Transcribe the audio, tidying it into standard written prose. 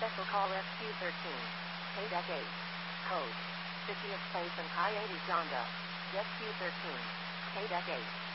Special call SQ13. KDEC 8. Code. City of Place and Coyote Zonda. SQ13. KDEC 8.